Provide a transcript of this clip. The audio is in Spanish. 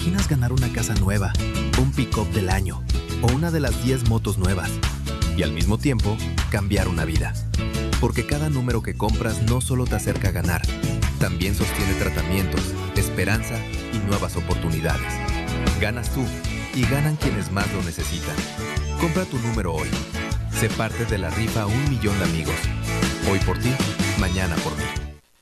imaginas ganar una casa nueva, un pick-up del año o una de las 10 motos nuevas? Y al mismo tiempo, cambiar una vida. Porque cada número que compras no solo te acerca a ganar, también sostiene tratamientos, esperanza y nuevas oportunidades. Ganas tú y ganan quienes más lo necesitan. Compra tu número hoy. Sé parte de la rifa 1 millón de amigos. Hoy por ti, mañana por mí.